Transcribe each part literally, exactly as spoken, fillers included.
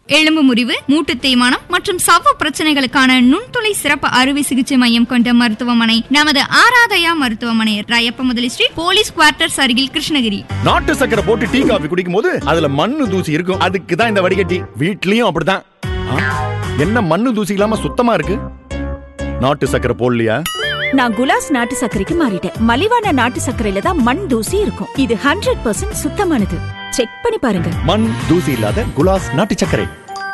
எலும்பு முறிவு, மூட்டு தேய்மானம் மற்றும் சவ்வு பிரச்சனைகளுக்கான நுண்துளை சிறப்பு அறுவை சிகிச்சை மையம் கொண்ட மருத்துவமனை நமது ஆராதயா மருத்துவமனை, ராயப்ப முதலி ஸ்ட்ரீட், போலீஸ் குவார்ட்டர்ஸ் அருகில், கிருஷ்ணகிரி. நாட்டு சக்கரை போட்டு டீ காபி குடிக்கும் போது அதுல மண்ணு தூசி இருக்கும். அதுக்கு தான் இந்த வடிகட்டி. வீட்லயும் அப்படிதான். என்ன மண்ணு தூசி இல்லாம சுத்தமா இருக்கு? நாட்டு சக்கரை போடலையா? நான் குலாஸ் நாட்டு சர்க்கரைக்கு மாறிட்டேன். மலிவான நாட்டு சர்க்கரையில தான் மண் தூசி இருக்கும். இது ஹண்ட்ரட் பர்சன்ட் சுத்தமானது. செக் பண்ணி பாருங்க. மண் தூசி இல்லாத குலாஸ் நாட்டு சர்க்கரை.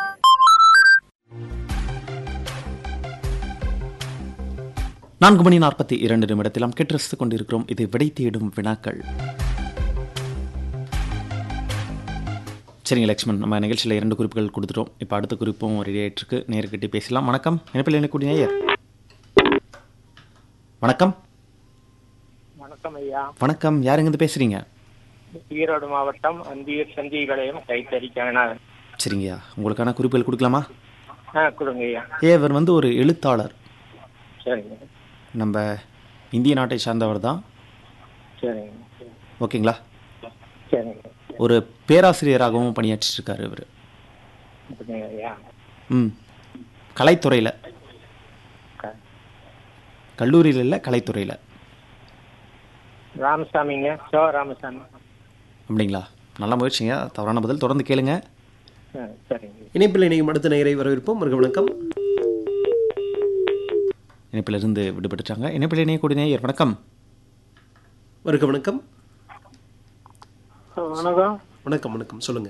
நான்கு மணி நாற்பத்தி இரண்டு நிமிடத்தில் நாம் கேட்டு கொண்டிருக்கிறோம். இது விடை தேடும் வினாக்கள். சரிங்க லக்ஷ்மண், நம்ம நிகழ்ச்சியில் இரண்டு குறிப்புகள் கொடுத்துட்டோம். இப்போ அடுத்த குறிப்பும் ரெடி ஆகிட்டு இருக்கு. நேர்கிட்ட பேசலாம். வணக்கம், இணைப்பில் இணைக்கூடிய நேயர். வணக்கம். வணக்கம் ஐயா. வணக்கம், யார் எங்கிருந்து பேசுறீங்க? ஈரோடு மாவட்டம் அந்தியூர் சந்திகளையும் கைத்தறிக்கான. சரிங்கய்யா, உங்களுக்கான குறிப்புகள் கொடுக்கலாமா? ஆ கொடுங்க ஐயா. இவர் வந்து ஒரு எழுத்தாளர். சரிங்க. நம்ம இந்திய நாட்டை சார்ந்தவர் தான். சரிங்க. ஓகேங்களா? சரிங்க. ஒரு பேராசிரியராகவும் பணியாற்றிட்டு இருக்காரு இவர். ஐயா. ம் கலைத்துறையில், கல்லூரியில் இல்லை, கலைத்துறையில். ராமசாமிங்க, சோ ராமசாமி. அப்படிங்களா? நல்ல முயற்சிங்க. தவறான பதில். தொடர்ந்து கேளுங்க. சரிங்க. இணைப்பில் இணையும் அடுத்த நேயரை வரவேற்போம். வருக வணக்கம். இணைப்பிலிருந்து விடுபட்டுட்டாங்க. இணைப்பில் இணையக்கூடிய நேயர். வணக்கம். வருக வணக்கம். வணக்கம். வணக்கம் வணக்கம் சொல்லுங்க.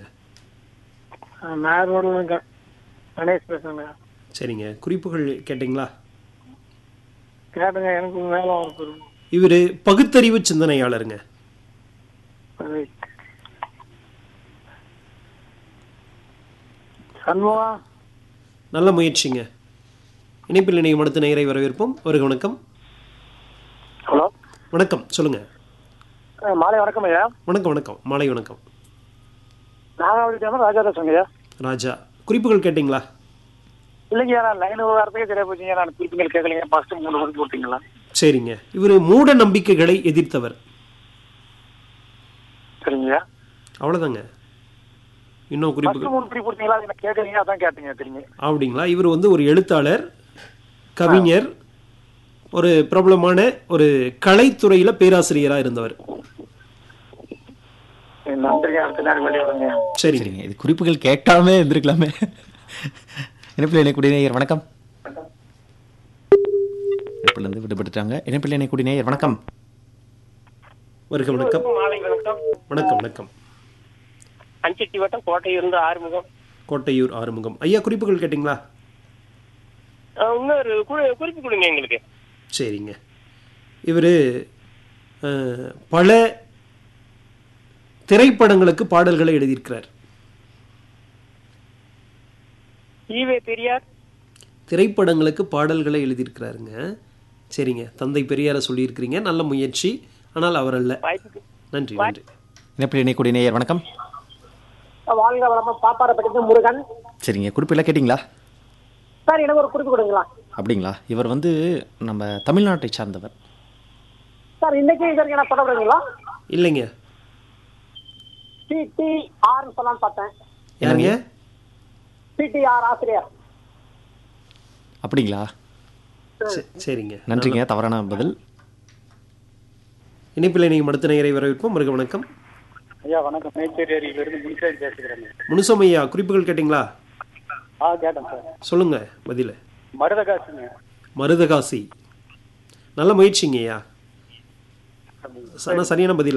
கணேஷ் பேசுங்க. சரிங்க, குறிப்புகள் கேட்டீங்களா? கேட்டுங்க. எனக்கு மேல ஒரு இவர் பகுத்தறிவு சிந்தனையாளருங்க. சண்முகா. நல்ல முயற்சிங்க. இணைப்பில் இணையும் அடுத்த நேயரை வரவேற்போம். வருக வணக்கம். ஹலோ. வணக்கம் சொல்லுங்க. மாலை வணக்கம் ஐயா. வணக்கம் வணக்கம் மாலை வணக்கம். நாகாவளி ராஜா பேசுங்க ஐயா. ராஜா, குறிப்புகள் கேட்டீங்களா? இல்லைங்க, நான் லைன் வாரத்துக்கே தெரிய போச்சுங்க. நான் குறிப்புகள் கேட்கலீங்க. ஃபர்ஸ்ட் மூணு குறிப்பு போட்டீங்களா? சரிங்க, இவர் மூட நம்பிக்கைகளை எதிர்த்தவர். சரிங்க. அவ்வளோதாங்க. இன்னும் குறிப்புகள் மூணு குறிப்பு போட்டீங்களா? எனக்கு கேட்கலீங்க, அதான் கேட்டீங்க. தெரியுங்க. அப்படிங்களா? இவர் வந்து ஒரு எழுத்தாளர், கவிஞர், ஒரு பிரபலமான ஒரு கலைத்துறையில் பேராசிரியராக இருந்தவர். சரி சரிங்க, இது குறிப்புகள் கேட்காம இருந்திருக்கலாமே. இணைப்பில் இணைக்கூடிய நேயர். வணக்கம். இணைப்பிலிருந்து விடுபட்டுட்டாங்க. இணைப்பில் இணைக்கூடிய நேயர். வணக்கம். வருக வணக்கம். வணக்கம் வணக்கம். அஞ்செட்டி வட்டம் கோட்டையூர் ஆறுமுகம். கோட்டையூர் ஆறுமுகம். ஐயா, குறிப்புகள் கேட்டீங்களா? இன்னொரு குறிப்பு கொடுங்க எங்களுக்கு. சரிங்க, இவர் பல திரைப்படங்களுக்கு பாடல்களை எழுதியிருக்கிறார். ஈவே பெரியார். திரைப்படங்களுக்கு பாடல்களை எழுதியிருக்கிறாருங்க. சரிங்க, தந்தை பெரியாரை சொல்லியிருக்கிறீங்க. நல்ல முயற்சி, ஆனால் அவர் அல்ல. நன்றி நன்றி. இணைப்பில் இணைக்கூடிய நேயர். வணக்கம். வாழ்க வளமுடன். பாப்பாரப்பட்டி முருகன். சரிங்க, குறிப்பெல்லாம் கேட்டிங்களா? சார், எனக்கு ஒரு குறிப்பு கொடுங்களா? அப்படிங்களா? இவர் வந்து நம்ம தமிழ்நாட்டை சார்ந்தவர். சார், இன்னைக்கு இதற்கு என்ன தொடர்புங்களா? இல்லைங்க. பிடிஆர் சொல்லலாம்னு பார்த்தேன். யாருங்க? பிடிஆர் ஆசிரியர். அப்படிங்களா? சரிங்க, நன்றிங்க. தவறான பதில். இணைப்பில் நீங்கள் அடுத்த நேயரை வரவேற்போம். வருக வணக்கம். ஐயா வணக்கம். மேச்சேரியிலிருந்து முனிசாமி பேசுகிறேன். முனுசாமி ஐயா, குறிப்புகள் கேட்டீங்களா? ஆ கேட்டேன் சார். சொல்லுங்க பதில. மருதகாசிங்க. மருதகாசி. நல்ல முயற்சிங்க ஐயா. சரியான பதில்.